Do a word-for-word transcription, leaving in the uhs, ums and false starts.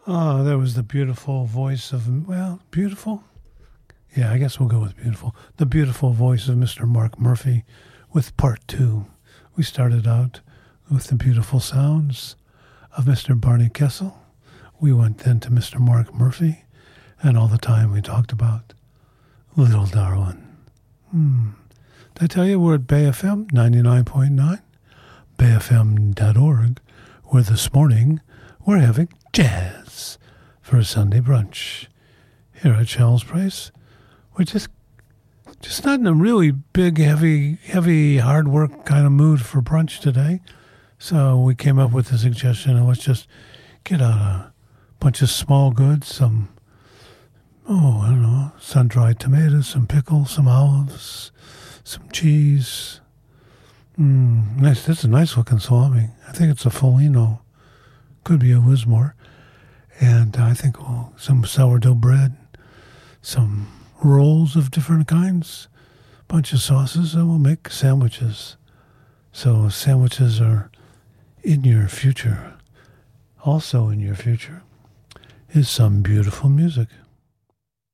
Oh, there was the beautiful voice of, well, beautiful? Yeah, I guess we'll go with beautiful. The beautiful voice of Mister Mark Murphy with part two. We started out with the beautiful sounds of Mister Barney Kessel. We went then to Mister Mark Murphy, and all the time we talked about Little Darwin. Hmm. Did I tell you we're at Bay F M ninety-nine point nine? bay f m dot org, where this morning we're having jazz for a Sunday brunch. Here at Shell's Place, we're just just not in a really big, heavy, heavy, hard work kind of mood for brunch today. So we came up with the suggestion of let's just get out a bunch of small goods, some, oh, I don't know, sun-dried tomatoes, some pickles, some olives, some cheese. Mm, nice. That's a nice-looking salami. I think it's a Folino. Could be a Wismore. And I think oh, some sourdough bread, some rolls of different kinds, bunch of sauces, and we'll make sandwiches. So sandwiches are in your future. Also in your future is some beautiful music.